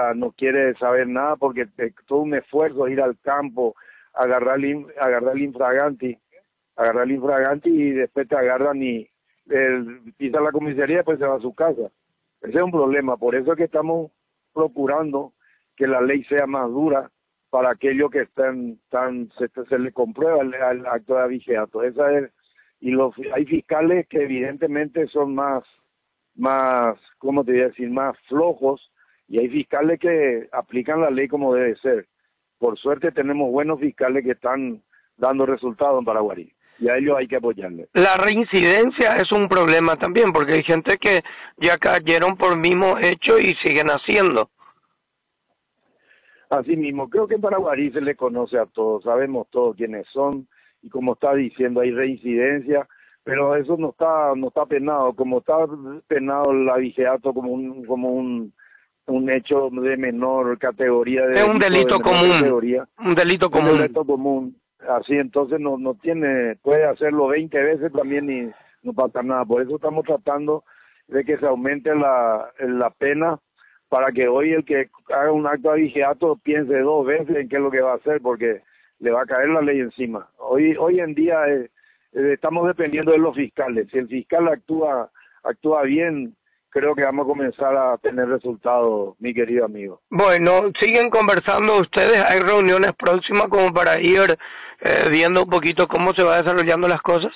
ya no quiere saber nada porque todo un esfuerzo ir al campo, agarrar el infraganti y después te agarran y pisa la comisaría y después se va a su casa. Ese es un problema, por eso es que estamos procurando que la ley sea más dura para aquellos que se le comprueba el acto de abigeato. Esa es, hay fiscales que evidentemente son más, ¿cómo te voy a decir?, más flojos, y hay fiscales que aplican la ley como debe ser. Por suerte tenemos buenos fiscales que están dando resultados en Paraguarí, y a ellos hay que apoyarles. La reincidencia es un problema también, porque hay gente que ya cayeron por mismo hecho y siguen haciendo. Así mismo, creo que en Paraguarí se le conoce a todos, sabemos todos quiénes son, y como está diciendo, hay reincidencia, pero eso no está penado, como está penado el abigeato como un hecho de menor categoría. Es un delito común, un delito común. Así entonces no tiene, puede hacerlo 20 veces también y no pasa nada. Por eso estamos tratando de que se aumente la pena, para que hoy el que haga un acto de abigeato piense 2 veces en qué es lo que va a hacer, porque le va a caer la ley encima. Hoy en día estamos dependiendo de los fiscales. Si el fiscal actúa bien, creo que vamos a comenzar a tener resultados, mi querido amigo. Bueno, siguen conversando ustedes, hay reuniones próximas como para ir viendo un poquito cómo se va desarrollando las cosas.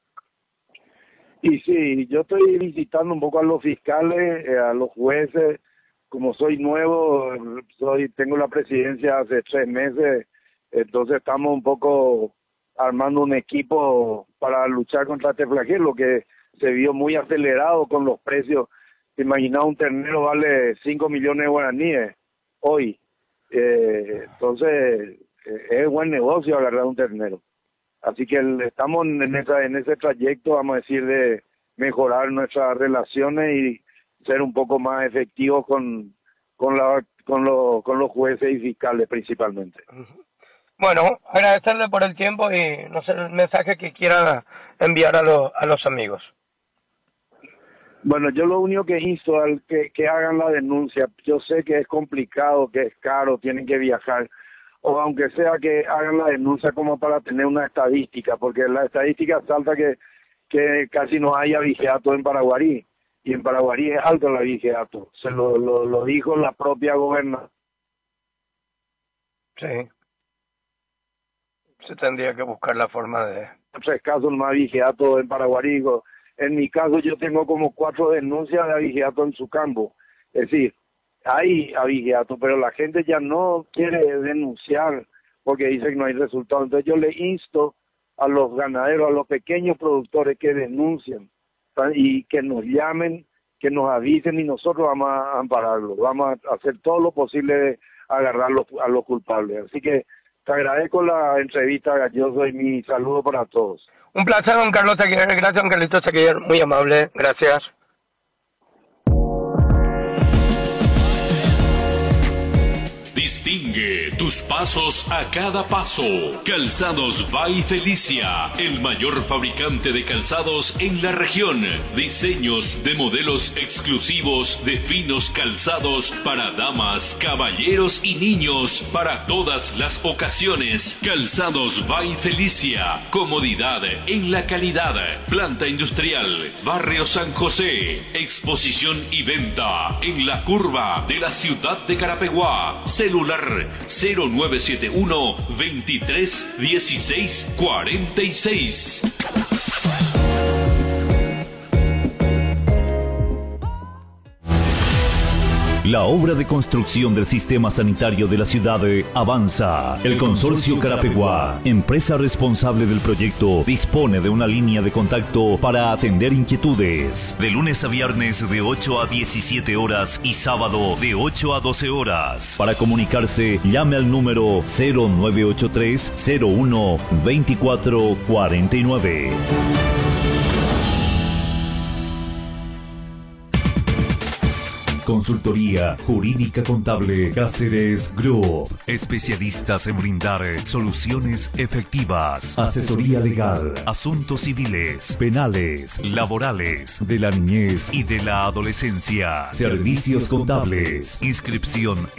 Y sí, yo estoy visitando un poco a los fiscales, a los jueces. Como soy nuevo, tengo la presidencia hace 3 meses, entonces estamos un poco armando un equipo para luchar contra este flagelo que se vio muy acelerado con los precios. Imagina, un ternero vale 5 millones de guaraníes hoy. Entonces, es buen negocio agarrar un ternero. Así que estamos en ese trayecto, vamos a decir, de mejorar nuestras relaciones y ser un poco más efectivos con los jueces y fiscales principalmente. Bueno, agradecerle por el tiempo y no sé el mensaje que quiera enviar a los amigos. Bueno, yo lo único que insto al que hagan la denuncia. Yo sé que es complicado, que es caro, tienen que viajar, o aunque sea que hagan la denuncia como para tener una estadística, porque la estadística salta que casi no hay abigeato en Paraguarí, y en Paraguarí es alto el abigeato. Se lo dijo la propia gobernadora. Sí. Se tendría que buscar la forma de... 3 casos más abigeato en Paraguarí. En mi caso yo tengo como 4 denuncias de abigeato en su campo. Es decir, hay abigeato, pero la gente ya no quiere denunciar porque dice que no hay resultados. Entonces yo le insto a los ganaderos, a los pequeños productores que denuncien y que nos llamen, que nos avisen, y nosotros vamos a ampararlos. Vamos a hacer todo lo posible de agarrar a los culpables. Así que te agradezco la entrevista, Galloso, y mi saludo para todos. Un placer, don Carlos Aguirre. Gracias, don Carlitos Aguirre. Muy amable. Gracias. Distingue tus pasos a cada paso. Calzados by Felicia, el mayor fabricante de calzados en la región. Diseños de modelos exclusivos de finos calzados para damas, caballeros y niños para todas las ocasiones. Calzados by Felicia, comodidad en la calidad. Planta industrial, Barrio San José. Exposición y venta en la curva de la ciudad de Carapeguá. Celular 0971 23 16 46. La obra de construcción del sistema sanitario de la ciudad avanza. El Consorcio Carapeguá, empresa responsable del proyecto, dispone de una línea de contacto para atender inquietudes. De lunes a viernes de 8 a 17 horas y sábado de 8 a 12 horas. Para comunicarse, llame al número 0983 01 24 49. Consultoría Jurídica Contable Cáceres Group. Especialistas en brindar soluciones efectivas. Asesoría legal, asuntos civiles, penales, laborales, de la niñez y de la adolescencia. Servicios contables, inscripción